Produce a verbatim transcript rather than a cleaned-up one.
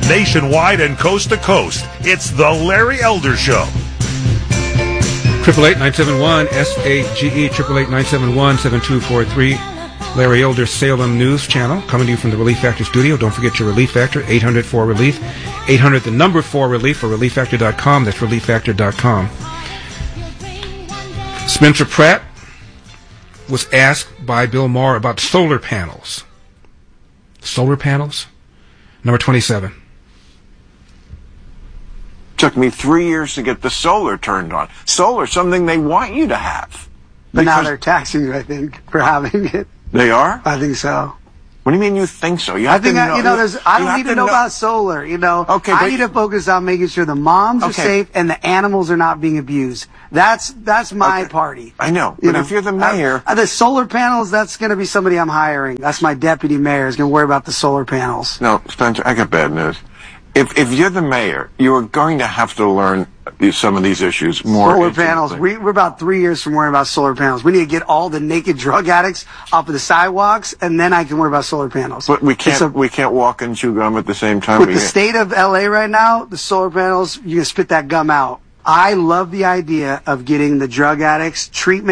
nationwide and coast to coast. It's the Larry Elder Show. Triple eight nine seven one S A G E triple eight nine seven one seven two four three. Larry Elder Salem News Channel coming to you from the Relief Factor studio. Don't forget your Relief Factor, eight hundred four relief, eight hundred the number four relief, or relief factor dot com. That's relief factor dot com. Spencer Pratt was asked by Bill Maher about solar panels. Solar panels? Number twenty-seven. Took me three years to get the solar turned on. Solar, something they want you to have. But now they're taxing you, I think, for having it. They are? I think so. What do you mean you think so? You I have think, to I, know, you know, there's, I don't need to know, know about solar, you know. Okay, I but, need to focus on making sure the moms are okay. safe and the animals are not being abused. That's, that's my okay. party. I know, you but know? if you're the mayor... I, the solar panels, that's going to be somebody I'm hiring. That's my deputy mayor is going to worry about the solar panels. No, Spencer, I got bad news. If if you're the mayor, you are going to have to learn some of these issues more. Solar panels. We, we're about three years from worrying about solar panels. We need to get all the naked drug addicts off of the sidewalks, and then I can worry about solar panels. But we can't. A, we can't walk and chew gum at the same time. With the state of L A right now, the solar panels, you can spit that gum out. I love the idea of getting the drug addicts treatment.